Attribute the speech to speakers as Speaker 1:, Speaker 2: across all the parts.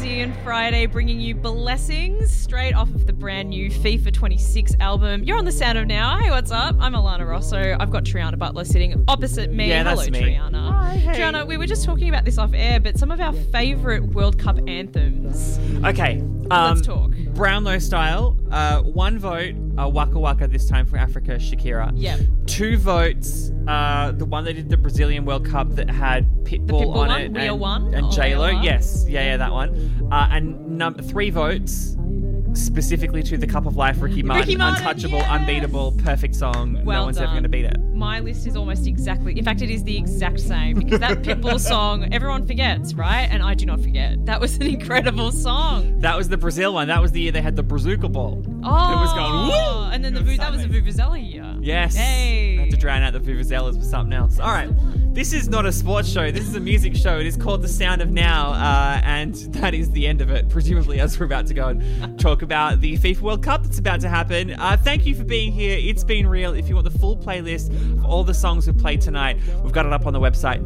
Speaker 1: Thursday and Friday, bringing you Blessings straight off of the brand new FIFA 26 album. You're on the Sound of Now. Hey, what's up? I'm Alana Rosso. I've got Triana Butler sitting opposite me.
Speaker 2: Yeah, that's
Speaker 1: Hello,
Speaker 2: me.
Speaker 1: Triana.
Speaker 2: Hi, hey.
Speaker 1: Triana, we were just talking about this off air, but some of our favourite World Cup anthems.
Speaker 2: Okay.
Speaker 1: Let's talk.
Speaker 2: Brownlow style. 1 vote, Waka Waka, this time for Africa, Shakira.
Speaker 1: Yep.
Speaker 2: 2 votes, the one that did the Brazilian World Cup that had Pitbull on
Speaker 1: one?
Speaker 2: it.
Speaker 1: We Are
Speaker 2: and,
Speaker 1: One?
Speaker 2: And
Speaker 1: Oh,
Speaker 2: J-Lo.
Speaker 1: We Are?
Speaker 2: Yes. Yeah, that one. And 3 votes specifically to The Cup of Life, Ricky Martin, untouchable,
Speaker 1: yes!
Speaker 2: unbeatable, perfect song.
Speaker 1: Well
Speaker 2: no one's ever
Speaker 1: done.
Speaker 2: going to beat it.
Speaker 1: My list is almost exactly... In fact, it is the exact same because that Pitbull song, everyone forgets, right? And I do not forget. That was an incredible song.
Speaker 2: That was the Brazil one. That was the year they had the Brazuca Ball.
Speaker 1: Oh,
Speaker 2: It was going, woo!
Speaker 1: And then
Speaker 2: It was
Speaker 1: that was the
Speaker 2: sideways.
Speaker 1: Vuvuzela year.
Speaker 2: Yes.
Speaker 1: Hey.
Speaker 2: I had to drown out the Vuvuzelas with something else. All right. This is not a sports show. This is a music show. It is called The Sound of Now, and that is the end of it, presumably, as we're about to go and talk about the FIFA World Cup that's about to happen. Thank you for being here. It's been real. If you want the full playlist of all the songs we've played tonight, we've got it up on the website,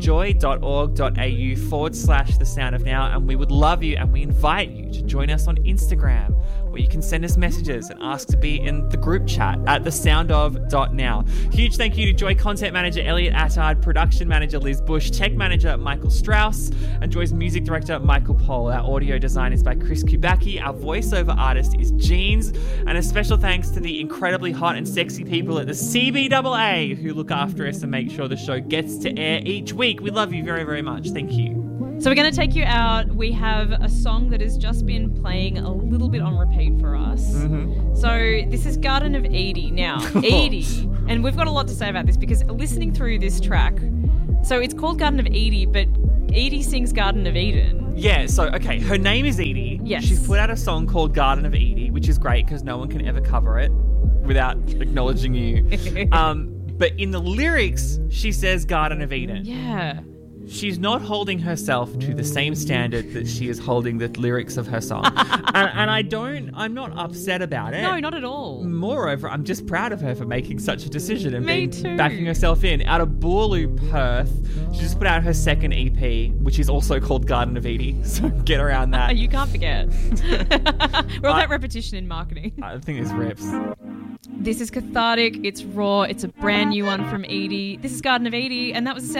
Speaker 2: joy.org.au/The Sound of Now, and we would love you, and we invite you to join us on Instagram, where you can send us messages and ask to be in the group chat at thesoundof.now. Huge thank you to Joy Content Manager Elliot Attard, Production Manager Liz Bush, Tech Manager Michael Strauss, and Joy's Music Director Michael Pohl. Our audio design is by Chris Kubacki. Our voiceover artist is Jeans. And a special thanks to the incredibly hot and sexy people at the CBAA who look after us and make sure the show gets to air each week. We love you very, very much. Thank you.
Speaker 1: So we're going to take you out. We have a song that has just been playing a little bit on repeat for us.
Speaker 2: Mm-hmm.
Speaker 1: So this is Garden of Edie. Now, Edie, and we've got a lot to say about this because listening through this track, so it's called Garden of Edie, but Edie sings Garden of Eden.
Speaker 2: Yeah, so, okay, her name is Edie.
Speaker 1: Yes.
Speaker 2: She's put out a song called Garden of Edie, which is great because no one can ever cover it without acknowledging you. But in the lyrics, she says Garden of Eden.
Speaker 1: Yeah.
Speaker 2: She's not holding herself to the same standard that she is holding the lyrics of her song. and I'm not upset about it.
Speaker 1: No, not at all.
Speaker 2: Moreover, I'm just proud of her for making such a decision and
Speaker 1: Me too.
Speaker 2: backing herself in. Out of Boorloo, Perth, she just put out her second EP, which is also called Garden of Edie. So get around that.
Speaker 1: You can't forget. We're all about repetition in marketing.
Speaker 2: I think this rips.
Speaker 1: This is cathartic. It's raw. It's a brand new one from Edie. This is Garden of Edie, and that was the